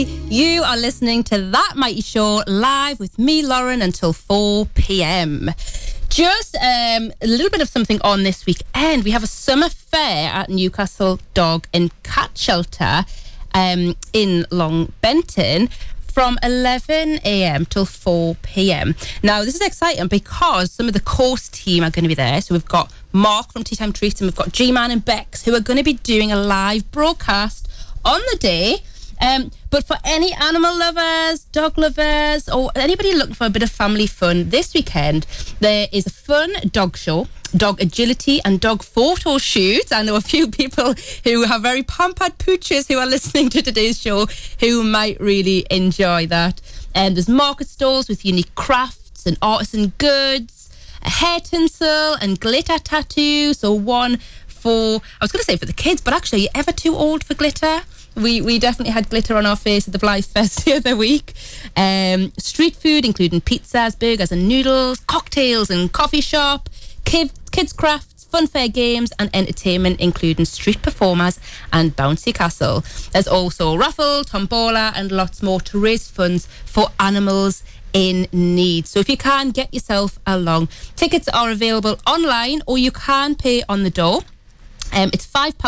You are listening to That Mighty Show live with me, Lauren, until 4 p.m. Just a little bit of something on this weekend. We have a summer fair at Newcastle Dog and Cat Shelter in Long Benton from 11 a.m. till 4 p.m. Now, this is exciting because some of the course team are going to be there. So we've got Mark from Tea Time Treats and we've got G-Man and Bex who are going to be doing a live broadcast on the day. But for any animal lovers, dog lovers, or anybody looking for a bit of family fun this weekend, there is a fun dog show, dog agility and dog photo shoots. I know a few people who have very pampered pooches who are listening to today's show who might really enjoy that. There's market stalls with unique crafts and artisan goods, a hair tinsel and glitter tattoo. So one for, I was going to say for the kids, but actually, are you ever too old for glitter? We definitely had glitter on our face at the Blythe Fest the other week. Street food, including pizzas, burgers and noodles, cocktails and coffee shop, kids crafts, fun fair games and entertainment, including street performers and bouncy castle. There's also raffle, tombola and lots more to raise funds for animals in need. So if you can, get yourself along. Tickets are available online or you can pay on the door. It's £5